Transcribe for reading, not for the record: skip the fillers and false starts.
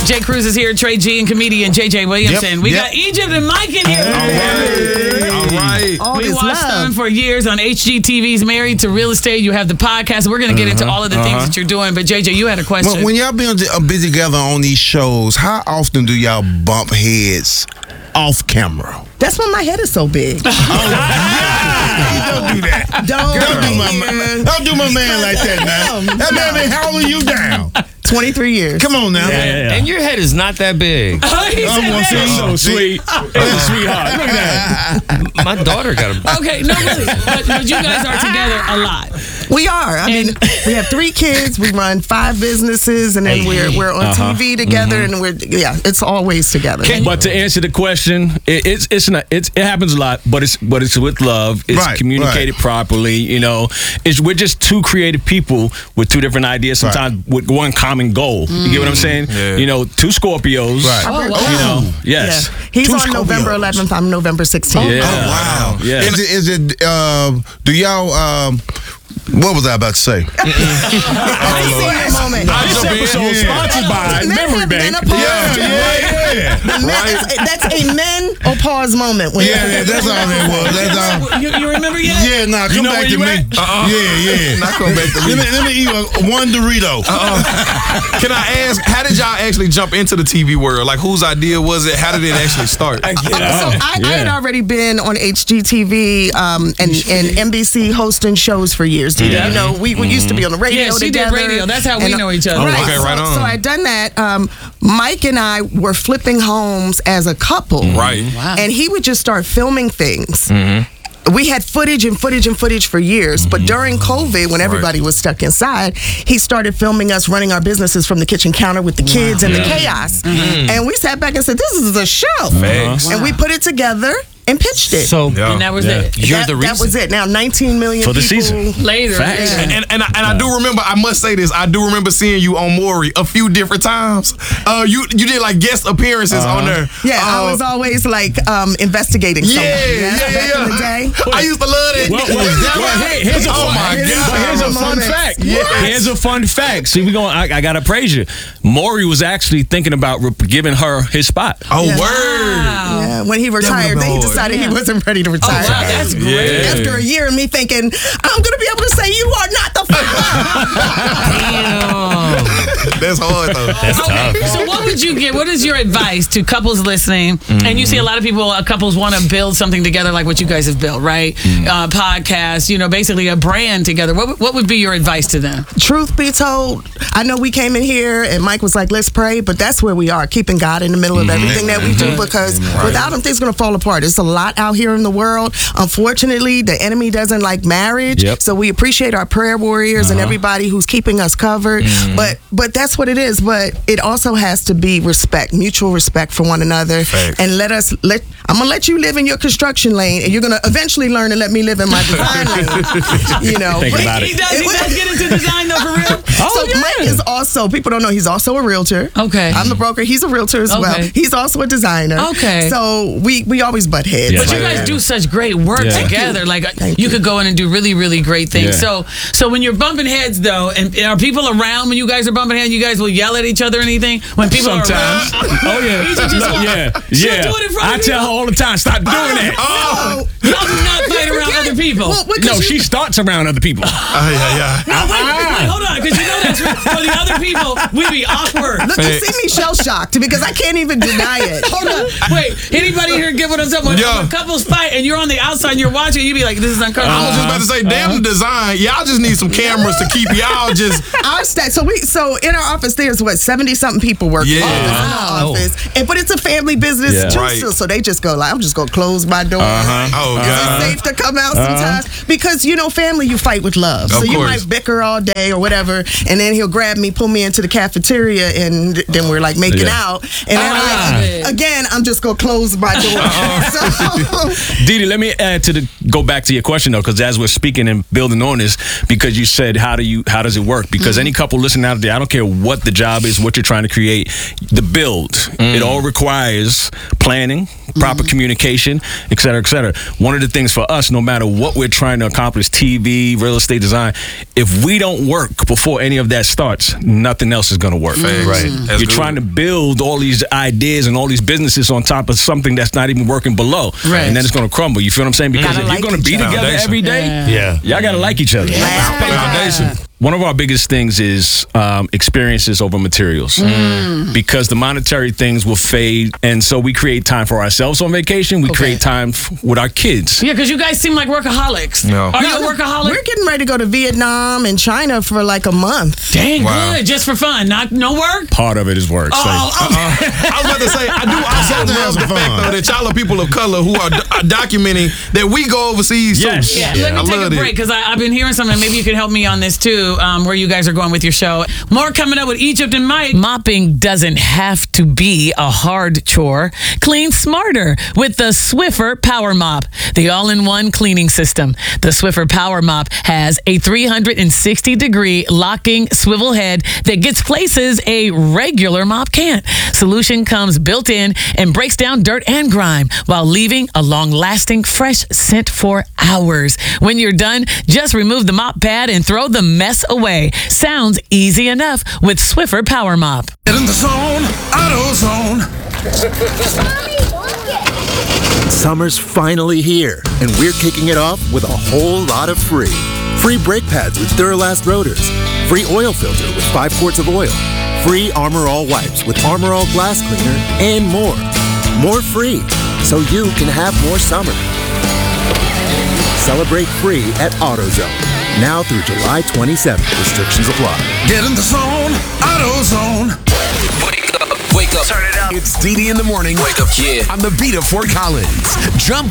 Jay Cruz is here, Trey G, and comedian JJ Williamson. We got Egypt and Mike in here. All right. We watched them for years on HGTV's Married to Real Estate. You have the podcast. We're going to get into all of the things that you're doing. But JJ, you had a question. When y'all been busy together on these shows, how often do y'all bump heads off camera? That's when my head is so big. Don't do that. Don't do my man like that now. That man been howling you down. 23 years. Come on now. And your head is not that big. So sweet. Sweetheart. Look at that. My daughter got a... Okay, no, really. But you guys are together a lot. We are. I mean, we have 3 kids. We run 5 businesses, and then we're on TV together, and it's always together. But to answer the question, it happens a lot, but it's with love. It's communicated properly. You know, we're just 2 creative people with 2 different ideas, sometimes with one common goal. You get what I'm saying? Yeah. You know, 2 Scorpios. Right. Oh, wow. You know, yes. Yeah. He's on November 11th. I'm November 16th. Yeah. Oh, wow. Yeah. Is it do y'all what was I about to say? Moment. This episode sponsored by Memory Bank. That's a menopause moment. That's all it was. That's all. You remember yet? Yeah, nah, come back to me. Yeah. Not come back to me. Let me eat one Dorito. Can I ask, how did y'all actually jump into the TV world? Like, whose idea was it? How did it actually start? I had already been on HGTV and NBC hosting shows for years. You know, we used to be on the radio together. Yeah, she did radio. That's how we know each other. Right. Okay, right on. So I done that. Mike and I were flipping homes as a couple. Right. Wow. And he would just start filming things. We had footage for years, but during COVID, when everybody was stuck inside, he started filming us running our businesses from the kitchen counter with the kids and the chaos. And we sat back and said, this is a show. And we put it together and pitched it. So, and that was it. You're the reason. That was it. Now 19 million for the people season later. Facts. And I do remember, I must say this, I do remember seeing you on Maury a few different times. You did like guest appearances on there. Yeah, I was always like investigating someone. Back in the day. I used to love it. Here's a fun fact. Here's a fun fact. See, I gotta praise you. Maury was actually thinking about giving her his spot. Oh, word. Wow. Yeah, when he retired, then he decided he wasn't ready to retire. Oh, wow, that's great. After a year of me thinking, I'm going to be able to say you are not the father. That's hard, though. That's tough. So what would you give? What is your advice to couples listening? And you see a lot of people, couples want to build something together like what you guys have built, right? Podcast, basically a brand together. What would be your advice to them? Truth be told, I know we came in here and Mike was like, let's pray, but that's where we are, keeping God in the middle of everything that we do, because without him, things are going to fall apart. It's a lot out here in the world. Unfortunately, the enemy doesn't like marriage, so we appreciate our prayer warriors and everybody who's keeping us covered, but that's what it is. But it also has to be respect, mutual respect for one another. And I'm gonna let you live in your construction lane, and you're gonna eventually learn to let me live in my design lane. Think about it. He does get into design though, for real. Mike is also, people don't know, he's also a realtor. Okay. I'm the broker. He's a realtor as well. He's also a designer. Okay. So we always butt heads. But you guys do such great work together. Like you could go in and do really, really great things. So when you're bumping heads though, and are people around when you guys are bumping heads? You guys will yell at each other or anything when people are around? Oh yeah. I tell her all the time, stop doing that. Y'all do not fight around other people. No, she starts around other people. Wait, hold on, because you know that's right. For the other people, we be awkward. Look, you see me shell shocked because I can't even deny it. Hold on. Wait, anybody here get what I'm saying? When couples fight and you're on the outside and you're watching, you be like, this is uncomfortable. I was just about to say, damn design. Y'all just need some cameras to keep y'all just. So in our office, there's 70-something people working in our office, but it's a family business too. So they just go like, I'm just gonna close my door. Oh God. It's safe to come out sometimes because family, you fight with love. So you might bicker all day or whatever, and then he'll grab me, pull me into the cafeteria, and then we're like making out. And then again, I'm just gonna close my door. Didi, let me go back to your question though, because as we're speaking and building on this, because you said how does it work? Because any couple listening out there, I don't care what the job is, what you're trying to create, the build, it all requires planning, proper communication, et cetera, et cetera. one of the things for us, no matter what we're trying to accomplish, TV, real estate design, if we don't work before any of that starts, nothing else is going to work. Right. You're trying to build all these ideas and all these businesses on top of something that's not even working below. Right. And then it's going to crumble. You feel what I'm saying? Because if like you're going to be each other. together every day, y'all got to like each other. Foundation. One of our biggest things is experiences over materials, because the monetary things will fade, and so we create time for ourselves on vacation. We create time with our kids. Yeah, because you guys seem like workaholics. No. Are you a workaholic? We're getting ready to go to Vietnam and China for like a month. Dang, Wow. good. Just for fun. No work? Part of it is work. So. I was about to say, I do also love the fact, though, that y'all are people of color who are documenting that we go overseas, Yes. too. Yeah. Let me take a break, because I've been hearing something. Maybe you can help me on this, too, where you guys are going with your show. More coming up with Egypt and Mike. Mopping doesn't have to be a hard chore. Clean smarter with the Swiffer Power Mop, the all-in-one cleaning system. The Swiffer Power Mop has a 360-degree locking swivel head that gets places a regular mop can't. Solution comes built in and breaks down dirt and grime while leaving a long-lasting fresh scent for hours. When you're done, just remove the mop pad and throw the mess away. Sounds easy enough with Swiffer Power Mop. Get in the zone, AutoZone. Summer's finally here, and we're kicking it off with a whole lot of free. Free brake pads with Duralast rotors. Free oil filter with 5 quarts of oil. Free Armor All wipes with Armor All glass cleaner, and more. More free, so you can have more summer. Celebrate free at AutoZone. Now through July 27th. Restrictions apply. Get in the zone, AutoZone. Wake up. Turn it up. It's DD in the morning. Wake up, kid. On the beat of Fort Collins. Jump